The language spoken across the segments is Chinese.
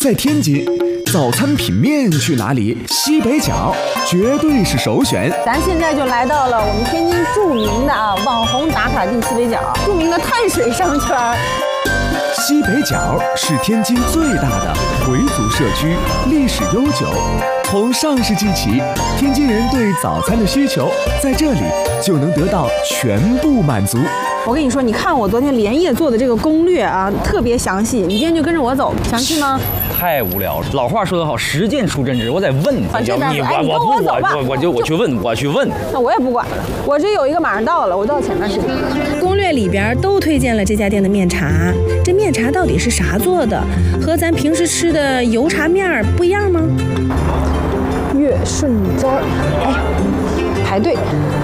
在天津，早餐品面去哪里？西北角绝对是首选。 咱现在就来到了我们天津著名的网红打卡地西北角，著名的碳水商圈。 西北角是天津最大的回族社区，历史悠久。从上世纪起，天津人对早餐的需求在这里就能得到全部满足。 我跟你说，你看我昨天连夜做的这个攻略啊，特别详细。你今天就跟着我走，详细吗？ 太无聊了。老话说得好，实践出真知。我得问， 我去问。 那我也不管了，我这有一个马上到了，我到前面去。 攻略里边都推荐了这家店的面茶，这面茶到底是啥做的？和咱平时吃的油茶面不一样吗？ 月顺斋，排队。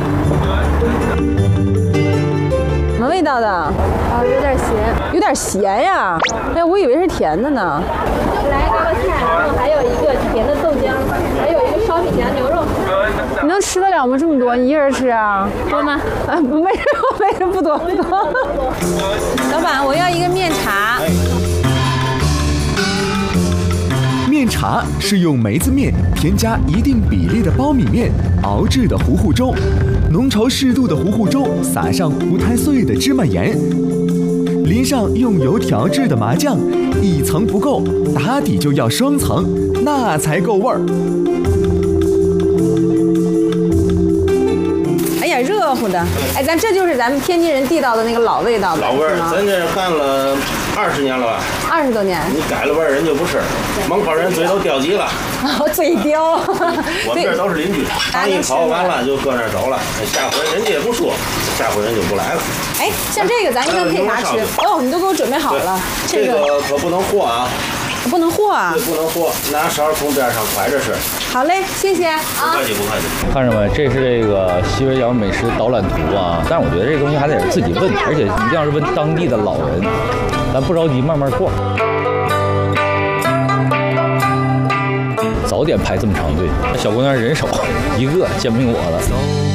什么味道的？ 有点咸， 有点咸呀。哎，我以为是甜的呢。 来一个菜，然后还有一个甜的豆浆，还有一个烧饼夹牛肉。 你能吃得了吗？这么多，你一人吃啊？ 多吗？ 没事，不多。老板，我要一个面茶。 面茶是用梅子面添加一定比例的苞米面熬制的糊糊粥，浓稠适度的糊糊粥撒上不太碎的芝麻盐，淋上用油调制的麻酱，一层不够，打底就要双层，那才够味儿。 哎呀，热乎的！哎，这就是咱们天津人地道的那个老味道。 老味儿，咱这干了20年了吧 ？20多年。 你改了味儿，人就不吃。门口人嘴都叼急了。 嘴刁。 我们这都是邻居，他一烤完了就搁那儿走了，下回人家也不说，下回人就不来了。 哎，像这个咱一般配啥吃？哦，你都给我准备好了。 这个可不能和啊。 不能和啊！ 不能和，拿勺从边上㧟着吃。 好嘞，谢谢啊！ 不客气。 看着没，这是这个西北角美食导览图啊。但是我觉得这东西还得自己问，而且一定要是问当地的老人。咱不着急，慢慢逛。早点排这么长队，小姑娘人少，一个煎饼果子。